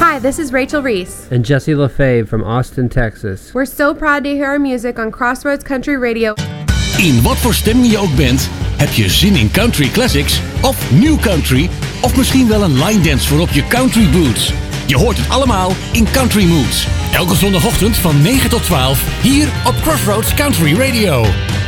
Hi, this is Rachel Reese. And Jesse LaFave from Austin, Texas. We're so proud to hear our music on Crossroads Country Radio. In wat voor stemming je ook bent, heb je zin in country classics of new country of misschien wel een line dance voor op je country boots. Je hoort het allemaal in Country Moods. Elke zondagochtend van 9 tot 12 hier op Crossroads Country Radio.